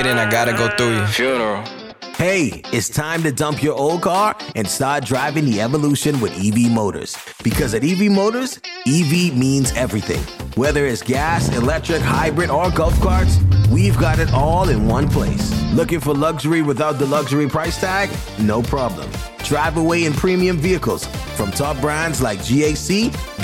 waiting, I gotta go through your funeral. Hey, it's time to dump your old car and start driving the evolution with EV Motors. Because at EV Motors, EV means everything. Whether it's gas, electric, hybrid, or golf carts, we've got it all in one place. Looking for luxury without the luxury price tag? No problem. Drive away in premium vehicles from top brands like GAC,